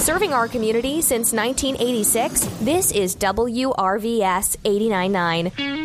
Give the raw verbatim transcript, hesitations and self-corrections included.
Serving our community since nineteen eighty-six, this is W R V S eighty-nine point nine.